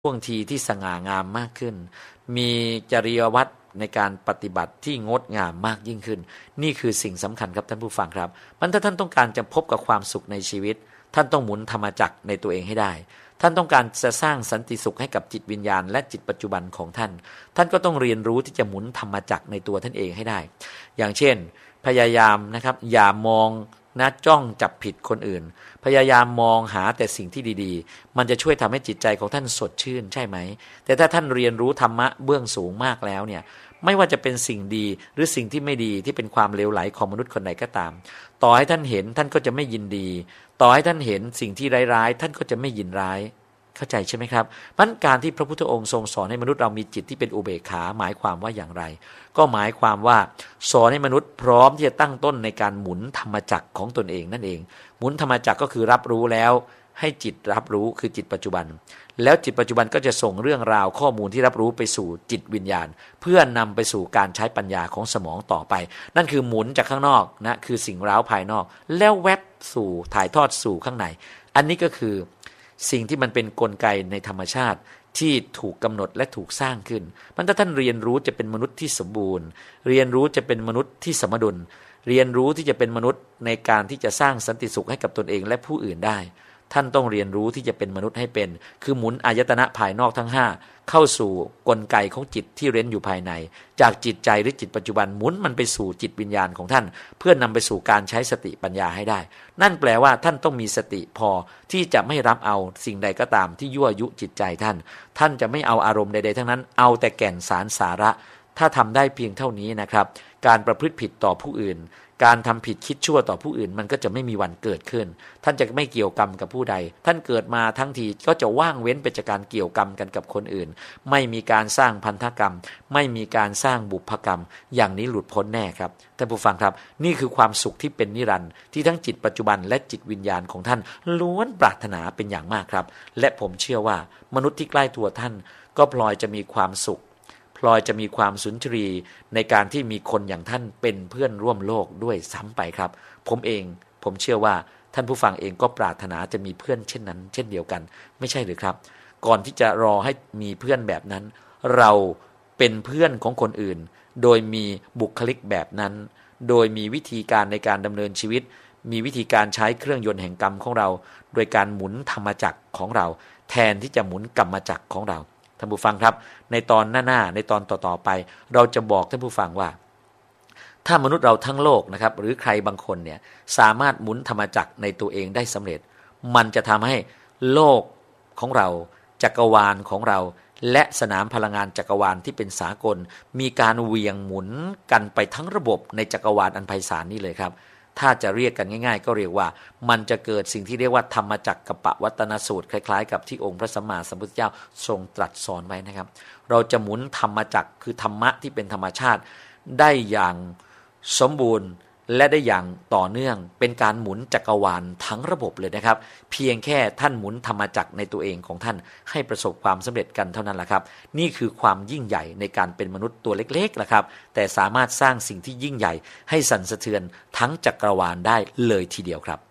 ท่วงทีที่สง่างามมากขึ้นมีจริยวัตรในการปฏิบัติที่งดงามมากยิ่งขึ้นนี่คือสิ่งสำคัญครับท่านผู้ฟังครับมันถ้าท่านต้องการจะพบกับความสุขในชีวิตท่านต้องหมุนธรรมจักรในตัวเองให้ได้ท่านต้องการจะสร้างสันติสุขให้กับจิตวิญญาณและจิตปัจจุบันของท่านท่านก็ต้องเรียนรู้ที่จะหมุนธรรมจักรในตัวท่านเองให้ได้อย่างเช่นพยายามนะครับอย่ามองจ้องจับผิดคนอื่นพยายามมองหาแต่สิ่งที่ดีๆมันจะช่วยทำให้จิตใจของท่านสดชื่นใช่ไหมแต่ถ้าท่านเรียนรู้ธรรมะเบื้องสูงมากแล้วเนี่ยไม่ว่าจะเป็นสิ่งดีหรือสิ่งที่ไม่ดีที่เป็นความเลวไหลของมนุษย์คนใดก็ตามต่อให้ท่านเห็นท่านก็จะไม่ยินดีต่อให้ท่านเห็นสิ่งที่ร้ายๆท่านก็จะไม่ยินร้ายเข้าใจใช่ไหมครับเพราะการที่พระพุทธองค์ทรงสอนให้มนุษย์เรามีจิตที่เป็นอุเบกขาหมายความว่าอย่างไรก็หมายความว่าสอนให้มนุษย์พร้อมที่จะตั้งต้นในการหมุนธรรมจักรของตนเองนั่นเองหมุนธรรมจักรก็คือรับรู้แล้วให้จิตรับรู้คือจิตปัจจุบันแล้วจิตปัจจุบันก็จะส่งเรื่องราวข้อมูลที่รับรู้ไปสู่จิตวิญญาณเพื่อนำไปสู่การใช้ปัญญาของสมองต่อไปนั่นคือหมุนจากข้างนอกนะคือสิ่งร้าวภายนอกแล้วแวบสู่ถ่ายทอดสู่ข้างในอันนี้ก็คือสิ่งที่มันเป็นกลไกในธรรมชาติที่ถูกกำหนดและถูกสร้างขึ้นมันถ้าท่านเรียนรู้จะเป็นมนุษย์ที่สมบูรณ์เรียนรู้จะเป็นมนุษย์ที่สมดุลเรียนรู้ที่จะเป็นมนุษย์ในการที่จะสร้างสันติสุขให้กับตนเองและผู้อื่นได้ท่านต้องเรียนรู้ที่จะเป็นมนุษย์ให้เป็นคือหมุนอายตนะภายนอกทั้ง5เข้าสู่กลไกของจิตที่เร้นอยู่ภายในจากจิตใจหรือจิตปัจจุบันหมุนมันไปสู่จิตวิญญาณของท่านเพื่อนำไปสู่การใช้สติปัญญาให้ได้นั่นแปลว่าท่านต้องมีสติพอที่จะไม่รับเอาสิ่งใดก็ตามที่ยั่วยุจิตใจท่านจะไม่เอาอารมณ์ใดๆทั้งนั้นเอาแต่แก่นสารสาระถ้าทำได้เพียงเท่านี้นะครับการประพฤติผิดต่อผู้อื่นการทำผิดคิดชั่วต่อผู้อื่นมันก็จะไม่มีวันเกิดขึ้นท่านจะไม่เกี่ยวกรรมกับผู้ใดท่านเกิดมาทั้งทีก็จะว่างเว้นไปจากการเกี่ยวกรรมกันกับคนอื่นไม่มีการสร้างพันธกรรมไม่มีการสร้างบุพกรรมอย่างนี้หลุดพ้นแน่ครับท่านผู้ฟังครับนี่คือความสุขที่เป็นนิรันดร์ที่ทั้งจิตปัจจุบันและจิตวิญญาณของท่านล้วนปรารถนาเป็นอย่างมากครับและผมเชื่อว่ามนุษย์ที่ใกล้ตัวท่านก็พลอยจะมีความสุขพลอยจะมีความสุนทรีในการที่มีคนอย่างท่านเป็นเพื่อนร่วมโลกด้วยซ้ำไปครับผมเชื่อว่าท่านผู้ฟังเองก็ปรารถนาจะมีเพื่อนเช่นนั้นเช่นเดียวกันไม่ใช่หรือครับก่อนที่จะรอให้มีเพื่อนแบบนั้นเราเป็นเพื่อนของคนอื่นโดยมีบุคลิกแบบนั้นโดยมีวิธีการในการดำเนินชีวิตมีวิธีการใช้เครื่องยนต์แห่งกรรมของเราโดยการหมุนธรรมจักรของเราแทนที่จะหมุนกรรมจักรของเราท่านผู้ฟังครับในตอนหน้าในตอนต่อๆไปเราจะบอกท่านผู้ฟังว่าถ้ามนุษย์เราทั้งโลกนะครับหรือใครบางคนเนี่ยสามารถหมุนธรรมจักรในตัวเองได้สำเร็จมันจะทำให้โลกของเราจักรวาลของเราและสนามพลังงานจักรวาลที่เป็นสากลมีการเหวี่ยงหมุนกันไปทั้งระบบในจักรวาลอันไพศาลนี้เลยครับถ้าจะเรียกกันง่ายๆก็เรียกว่ามันจะเกิดสิ่งที่เรียกว่าธรรมจักรกัปปวัตนสูตรคล้ายๆกับที่องค์พระสัมมาสัมพุทธเจ้าทรงตรัสสอนไว้นะครับเราจะหมุนธรรมจักรคือธรรมะที่เป็นธรรมชาติได้อย่างสมบูรณ์และได้อย่างต่อเนื่องเป็นการหมุนจักรวาลทั้งระบบเลยนะครับเพียงแค่ท่านหมุนธรรมจักรในตัวเองของท่านให้ประสบความสำเร็จกันเท่านั้นแหละครับนี่คือความยิ่งใหญ่ในการเป็นมนุษย์ตัวเล็กๆนะครับแต่สามารถสร้างสิ่งที่ยิ่งใหญ่ให้สั่นสะเทือนทั้งจักรวาลได้เลยทีเดียวครับ